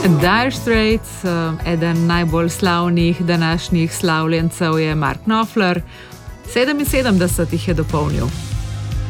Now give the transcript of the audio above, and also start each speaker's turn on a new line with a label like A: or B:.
A: Dire Straits, eden najbolj slavnih današnjih slavljencev je Mark Knopfler, 77 jih je dopolnil.